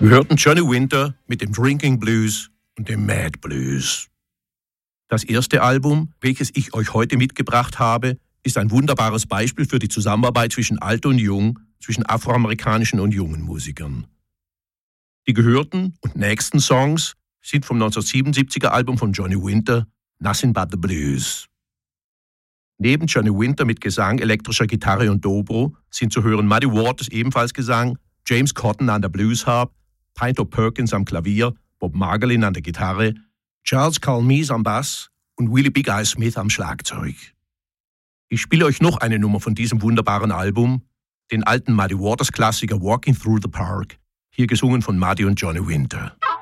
Wir hörten Johnny Winter mit dem Drinking Blues und dem Mad Blues. Das erste Album, welches ich euch heute mitgebracht habe, ist ein wunderbares Beispiel für die Zusammenarbeit zwischen alt und jung, zwischen afroamerikanischen und jungen Musikern. Die gehörten und nächsten Songs sind vom 1977er Album von Johnny Winter, Nothing But the Blues. Neben Johnny Winter mit Gesang, elektrischer Gitarre und Dobro sind zu hören Muddy Waters ebenfalls Gesang, James Cotton an der Bluesharp, Pinto Perkins am Klavier, Bob Margolin an der Gitarre, Charles Calmes am Bass und Willie Big Eye Smith am Schlagzeug. Ich spiele euch noch eine Nummer von diesem wunderbaren Album, den alten Muddy Waters Klassiker Walking Through the Park, hier gesungen von Muddy und Johnny Winter.